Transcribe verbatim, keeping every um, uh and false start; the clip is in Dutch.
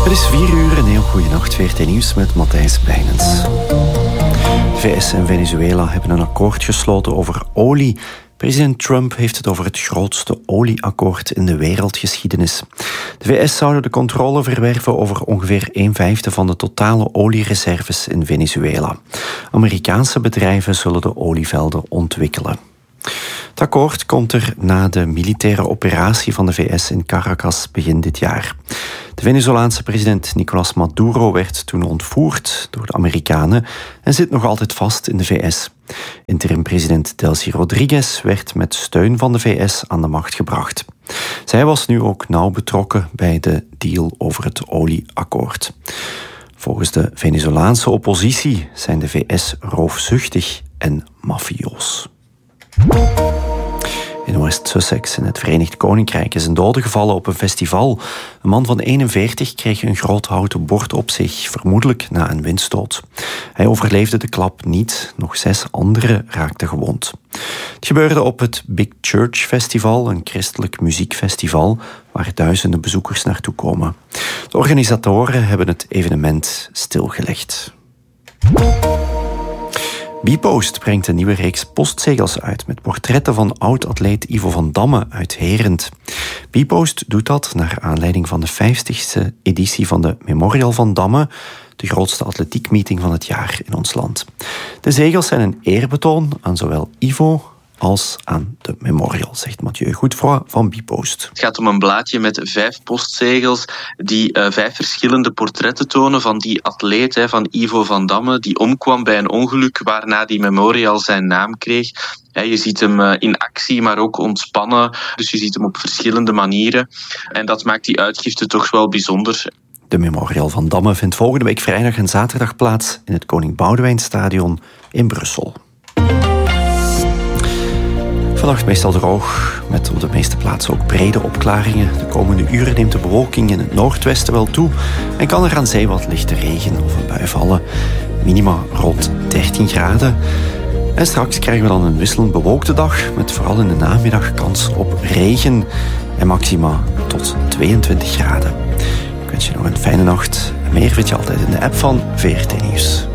Het is vier uur, een heel goede nacht. V R T Nieuws met Matthijs Bijnens. De V S en Venezuela hebben een akkoord gesloten over olie. President Trump heeft het over het grootste olieakkoord in de wereldgeschiedenis. De V S zouden de controle verwerven over ongeveer een vijfde van de totale oliereserves in Venezuela. Amerikaanse bedrijven zullen de olievelden ontwikkelen. Het akkoord komt er na de militaire operatie van de V S in Caracas begin dit jaar. De Venezolaanse president Nicolás Maduro werd toen ontvoerd door de Amerikanen en zit nog altijd vast in de V S. Interim-president Delcy Rodriguez werd met steun van de V S aan de macht gebracht. Zij was nu ook nauw betrokken bij de deal over het olieakkoord. Volgens de Venezolaanse oppositie zijn de V S roofzuchtig en mafioos. In West Sussex in het Verenigd Koninkrijk is een dode gevallen op een festival. Een man van eenenveertig kreeg een groot houten bord op zich, vermoedelijk na een windstoot. Hij overleefde de klap niet, nog zes anderen raakten gewond. Het gebeurde op het Big Church Festival, een christelijk muziekfestival waar duizenden bezoekers naartoe komen. De organisatoren hebben het evenement stilgelegd. Bpost brengt een nieuwe reeks postzegels uit met portretten van oud-atleet Ivo van Damme uit Herent. Bpost doet dat naar aanleiding van de vijftigste editie van de Memorial van Damme, de grootste atletiekmeeting van het jaar in ons land. De zegels zijn een eerbetoon aan zowel Ivo als aan de Memorial, zegt Mathieu Goedfroy van Bpost. Het gaat om een blaadje met vijf postzegels die uh, vijf verschillende portretten tonen van die atleet, hè, van Ivo van Damme, die omkwam bij een ongeluk waarna die Memorial zijn naam kreeg. He, je ziet hem uh, in actie, maar ook ontspannen. Dus je ziet hem op verschillende manieren. En dat maakt die uitgifte toch wel bijzonder. De Memorial van Damme vindt volgende week vrijdag en zaterdag plaats in het Koning Boudewijnstadion in Brussel. Vannacht meestal droog, met op de meeste plaatsen ook brede opklaringen. De komende uren neemt de bewolking in het noordwesten wel toe en kan er aan zee wat lichte regen of een bui vallen. Minima rond dertien graden. En straks krijgen we dan een wisselend bewolkte dag, met vooral in de namiddag kans op regen en maxima tot tweeëntwintig graden. Ik wens je nog een fijne nacht. Meer vind je altijd in de app van V R T Nieuws.